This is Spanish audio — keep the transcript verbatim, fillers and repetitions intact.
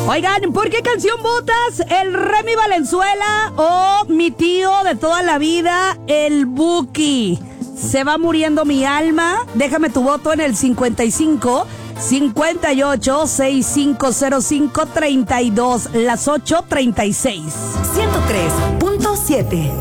Oigan, ¿por qué canción votas? ¿El Remy Valenzuela o mi tío de toda la vida, el Buki? Se va muriendo mi alma. Déjame tu voto en el cincuenta y cinco, cincuenta y ocho, sesenta y cinco cero cinco, treinta y dos, las ocho treinta y seis. ciento tres punto siete